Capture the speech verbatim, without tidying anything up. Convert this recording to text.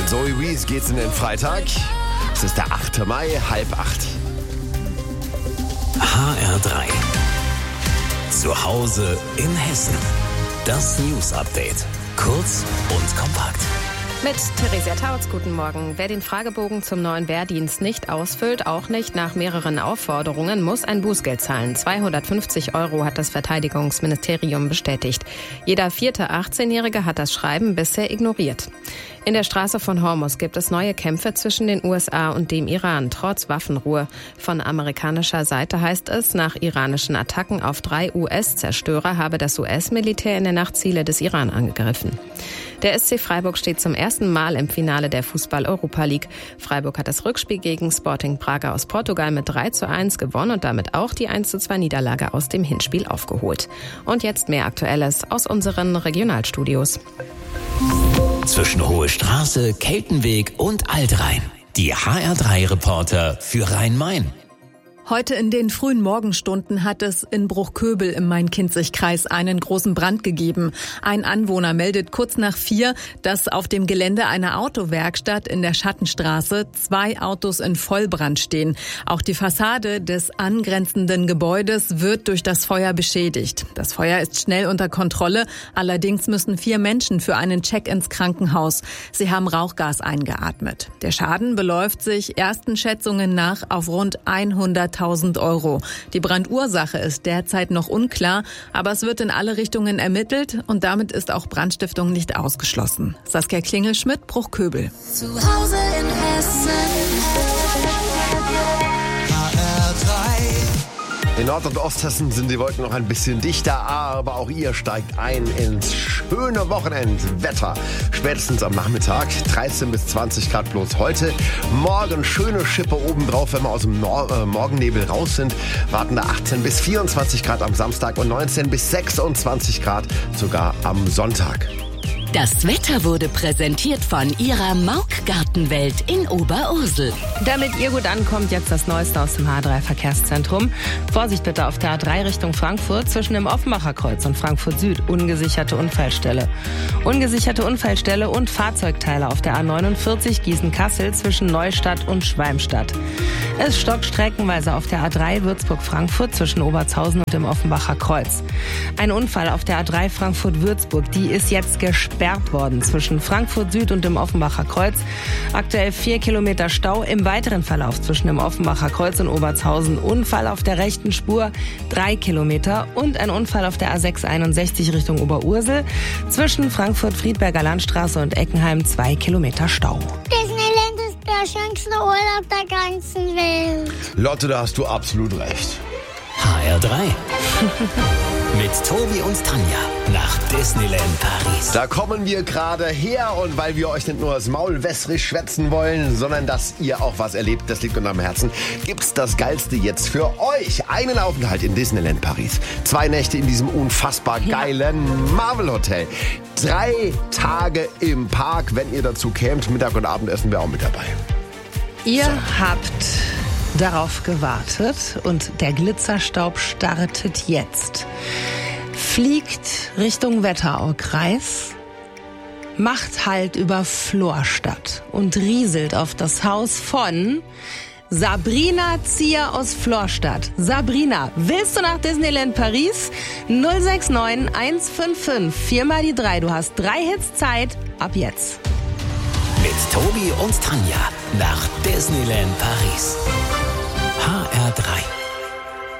Mit Zoe Wees geht's in den Freitag. Es ist der achte Mai, halb acht. H R drei. Zu Hause in Hessen. Das News Update. Kurz und kompakt. Mit Theresia Tautz, guten Morgen. Wer den Fragebogen zum neuen Wehrdienst nicht ausfüllt, auch nicht nach mehreren Aufforderungen, muss ein Bußgeld zahlen. zweihundertfünfzig Euro hat das Verteidigungsministerium bestätigt. Jeder vierte achtzehnjährige hat das Schreiben bisher ignoriert. In der Straße von Hormuz gibt es neue Kämpfe zwischen den U S A und dem Iran, trotz Waffenruhe. Von amerikanischer Seite heißt es, nach iranischen Attacken auf drei U S-Zerstörer habe das U S-Militär in der Nacht Ziele des Iran angegriffen. Der S C Freiburg steht zum ersten Mal im Finale der Fußball-Europa League. Freiburg hat das Rückspiel gegen Sporting Braga aus Portugal mit drei zu eins gewonnen und damit auch die eins zu zwei Niederlage aus dem Hinspiel aufgeholt. Und jetzt mehr Aktuelles aus unseren Regionalstudios. Zwischen Hohe Straße, Keltenweg und Altrhein. Die H R drei Reporter für Rhein-Main. Heute in den frühen Morgenstunden hat es in Bruchköbel im Main-Kinzig-Kreis einen großen Brand gegeben. Ein Anwohner meldet kurz nach vier, dass auf dem Gelände einer Autowerkstatt in der Schattenstraße zwei Autos in Vollbrand stehen. Auch die Fassade des angrenzenden Gebäudes wird durch das Feuer beschädigt. Das Feuer ist schnell unter Kontrolle. Allerdings müssen vier Menschen für einen Check ins Krankenhaus. Sie haben Rauchgas eingeatmet. Der Schaden beläuft sich ersten Schätzungen nach auf rund hunderttausend Euro. Die Brandursache ist derzeit noch unklar, aber es wird in alle Richtungen ermittelt und damit ist auch Brandstiftung nicht ausgeschlossen. Saskia Klingelschmidt, Bruchköbel. Zu Hause in Hessen. H R drei. In Nord- und Osthessen sind die Wolken noch ein bisschen dichter, aber auch ihr steigt ein ins schöne Wochenendwetter. Spätestens am Nachmittag, dreizehn bis zwanzig Grad bloß heute. Morgen schöne Schippe obendrauf, wenn wir aus dem Nor- äh, Morgennebel raus sind. Warten da achtzehn bis vierundzwanzig Grad am Samstag und neunzehn bis sechsundzwanzig Grad sogar am Sonntag. Das Wetter wurde präsentiert von Ihrer Mauk-Gartenwelt in Oberursel. Damit ihr gut ankommt, jetzt das Neueste aus dem H drei Verkehrszentrum. Vorsicht bitte auf der A drei Richtung Frankfurt zwischen dem Offenbacher Kreuz und Frankfurt Süd. Ungesicherte Unfallstelle. Ungesicherte Unfallstelle und Fahrzeugteile auf der A neunundvierzig Gießen-Kassel zwischen Neustadt und Schwalmstadt. Es stockt streckenweise auf der A drei Würzburg-Frankfurt zwischen Obertshausen und dem Offenbacher Kreuz. Ein Unfall auf der A drei Frankfurt-Würzburg, die ist jetzt gesperrt worden zwischen Frankfurt Süd und dem Offenbacher Kreuz. Aktuell vier Kilometer Stau. Im weiteren Verlauf zwischen dem Offenbacher Kreuz und Obertshausen Unfall auf der rechten Spur, drei Kilometer. Und ein Unfall auf der A sechs einundsechzig Richtung Oberursel. Zwischen Frankfurt-Friedberger Landstraße und Eckenheim zwei Kilometer Stau. Disneyland ist der schönste Urlaub der ganzen Welt. Lotte, da hast du absolut recht. H R drei. Mit Tobi und Tanja nach Disneyland Paris. Da kommen wir gerade her und weil wir euch nicht nur das Maul wässrig schwätzen wollen, sondern dass ihr auch was erlebt, das liegt uns am Herzen, gibt's das Geilste jetzt für euch. Einen Aufenthalt in Disneyland Paris. Zwei Nächte in diesem unfassbar geilen Marvel Hotel. Drei Tage im Park, wenn ihr dazu kämt. Mittag und Abendessen wäre auch mit dabei. Ihr So. habt darauf gewartet und der Glitzerstaub startet jetzt. Fliegt Richtung Wetteraukreis, macht Halt über Florstadt und rieselt auf das Haus von Sabrina Zier aus Florstadt. Sabrina, willst du nach Disneyland Paris? null sechs neun eins fünf fünf, vier mal die drei. Du hast drei Hits Zeit. Ab jetzt. Mit Tobi und Tanja nach Disneyland Paris.